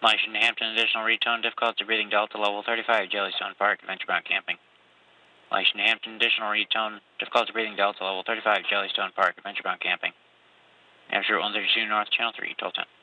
Lexington Hampton, additional retone, difficulty breathing Delta, level 35, Jellystone Park, adventure bound camping. Lexington Hampton, additional retone, difficulty breathing Delta, level 35, Jellystone Park, adventure bound camping. Aperture 132 North, Channel 3, 1210.